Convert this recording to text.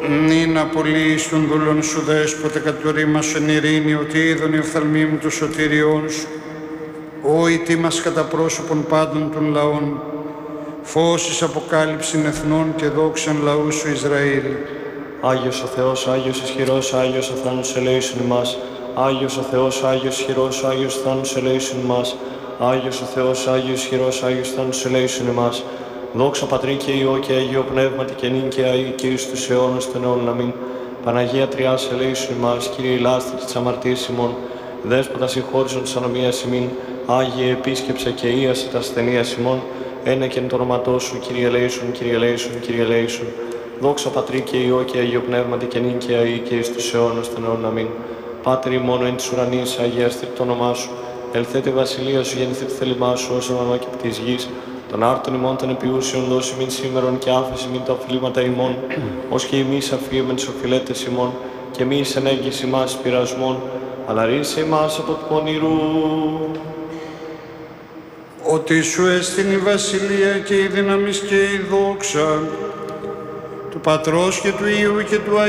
Νυν απολύεις των δούλων σου δέσποτε κατ' το ρήμα σου εν ειρήνη, ότι είδον η οφθαλμή μου το σωτήριόν σου. Ω ητήμας κατά πρόσωπον πάντων των λαών, φως εις αποκάλυψην εθνών και δόξαν λαού σου Ισραήλ. Άγιος ο Θεός, Άγιος ισχυρός, Άγιος ο θάνος ελέησον ημάς. Άγιος ο Θεός, Άγιος ισχυρός, Άγιος θάνος ελέησον ημάς. Άγιος ο Θεός, Άγιος ισχυρός, Άγιος θάνος ελέησον ημάς. Δόξα Πατρί και Υιό και Αγίο Πνεύματι και νυν και αεί και εις τους αιώνας των αιώνων. Αμήν. Παναγία Τριάς ελέησον ημάς, Κύριε ηλάστη της αμαρτίας ημών. Δέσποτα συγχώρησον της ανομίας ημίν. Άγιε επίσκεψε και ίασε τα ασθενείας ημών. Ένεκεν το όνοματό σου, Κύριε ελέησον, Κύριε ελέησον, Κύριε ελέησον. Δόξα Πατρί και Υιό και Αγίο Πνεύματι και νυν και αεί και εις τους αιώνας των αιώνων. Αμήν. Πάτερ ημών εν της ουρανής, αγιαστήρ το όνομά σου. Ελθέτε η βασιλεία σου, γεννηθείτε το θέλημά σου, όσον ανώ και από της γης. Των άρτων ημών των επιούσιων δώσει μην σήμερον και άφεση μην τα οφειλήματα ημών, ως και εμείς αφίεμεν τις οφειλέτες ημών, και μη εις ενέγγιση ημάς πειρασμών, αλλά ρίσε ημάς από του πονηρού. Ότι σου έστειν η βασιλεία και η δύναμις και η δόξα του Πατρός και του Υιού και του